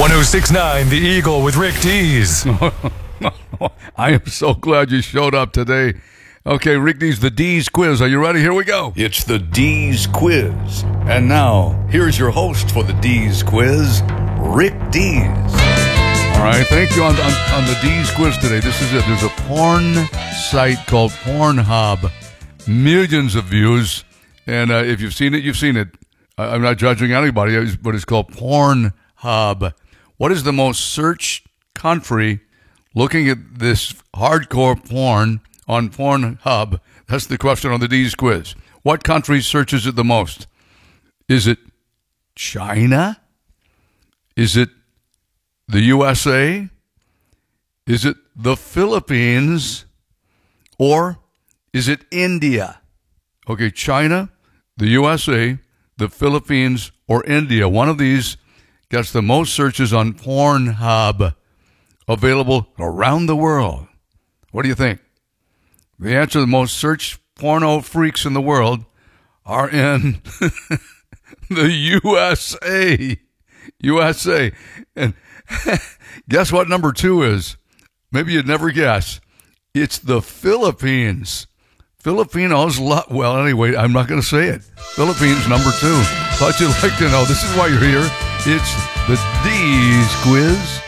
1069 The Eagle with Rick Dees. I am so glad you showed up today. Okay, Rick Dees, the Dees Quiz. Are you ready? Here we go. It's the Dees Quiz. And now, here's your host for the Dees Quiz, Rick Dees. All right, thank you on the Dees Quiz today. This is it. There's a porn site called Pornhub. Millions of views. And if you've seen it, you've seen it. I'm not judging anybody, but it's called Pornhub. What is the most searched country looking at this hardcore porn on Pornhub? That's the question on the Dees Quiz. What country searches it the most? Is it China? Is it the USA? Is it the Philippines? Or is it India? Okay, China, the USA, the Philippines, or India. One of these gets the most searches on Pornhub, available around the world. What do you think? The answer: the most searched porno freaks in the world are in the USA. USA. And guess what number 2 is? Maybe you'd never guess. It's the Philippines. Filipinos love, well, anyway, I'm not going to say it. Philippines, number 2. Thought you'd like to know. This is why you're here. It's the Dees Quiz.